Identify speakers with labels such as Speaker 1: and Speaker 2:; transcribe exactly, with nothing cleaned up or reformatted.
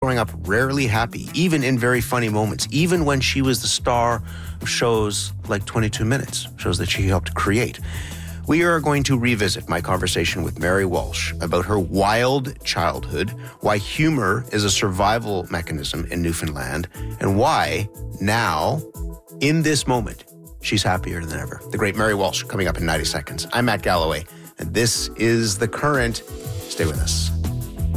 Speaker 1: growing up rarely happy, even in very funny moments, even when she was the star of shows like twenty-two minutes, shows that she helped create. We are going to revisit my conversation with Mary Walsh about her wild childhood, why humor is a survival mechanism in Newfoundland, and why now, in this moment, she's happier than ever. The great Mary Walsh coming up in ninety seconds. I'm Matt Galloway, and this is The Current. Stay with us.